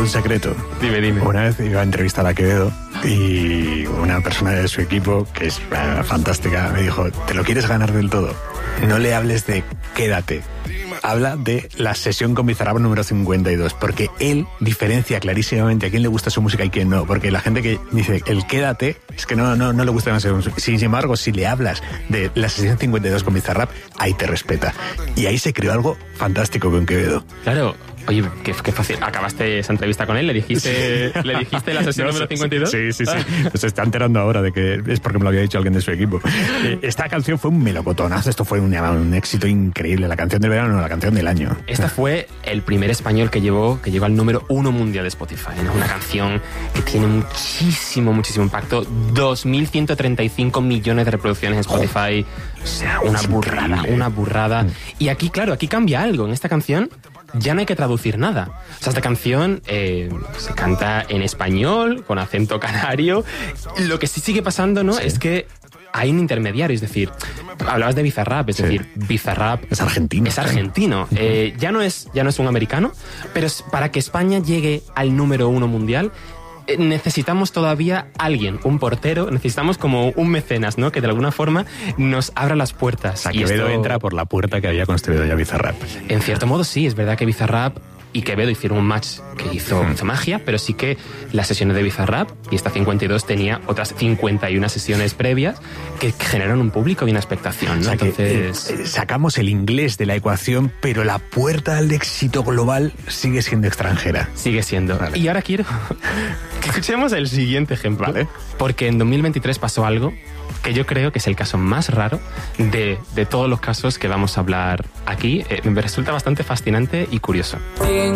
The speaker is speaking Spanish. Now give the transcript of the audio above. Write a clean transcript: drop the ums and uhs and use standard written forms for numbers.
un secreto. Dime. Una vez iba a entrevistar a Quevedo y una persona de su equipo, que es fantástica, me dijo, ¿te lo quieres ganar del todo? No le hables de quédate. Habla de la sesión con Bizarrap número 52, porque él diferencia clarísimamente a quién le gusta su música y quién no, porque la gente que dice el quédate es que no le gusta demasiado. Sin embargo, si le hablas de la sesión 52 con Bizarrap, ahí te respeta. Y ahí se creó algo fantástico con Quevedo. Claro. Oye, qué fácil. ¿Acabaste esa entrevista con él? ¿Le dijiste la sesión número 52? Sí. Se está enterando ahora de que es porque me lo había dicho alguien de su equipo. Esta canción fue un melocotonazo. Esto fue un éxito increíble. La canción del verano, la canción del año. Esta fue el primer español que llegó al número 1 mundial de Spotify. Es una canción que tiene muchísimo impacto. 2.135 millones de reproducciones en Spotify. O sea, una burrada. Y aquí, claro, aquí cambia algo. En esta canción ya no hay que traducir nada. O sea, esta canción se canta en español, con acento canario. Lo que sí sigue pasando, ¿no? Sí. Es que hay un intermediario, es decir, hablabas de Bizarrap, es decir, Bizarrap es argentino. Es argentino. Ya no es un americano, pero para que España llegue al número 1 mundial, necesitamos todavía alguien, un portero, necesitamos como un mecenas, ¿no? Que de alguna forma nos abra las puertas. O sea, Quevedo entra por la puerta que había construido ya Bizarrap. En cierto modo sí, es verdad que Bizarrap y Quevedo hicieron un match que hizo magia, pero sí que las sesiones de Bizarrap y esta 52 tenía otras 51 sesiones previas que generaron un público y una expectación, ¿no? O sea, entonces sacamos el inglés de la ecuación, pero la puerta al éxito global sigue siendo extranjera. Sigue siendo. Vale. Y ahora quiero que escuchemos el siguiente ejemplo, ¿vale? Porque en 2023 pasó algo que yo creo que es el caso más raro de todos los casos que vamos a hablar aquí. Me resulta bastante fascinante y curioso.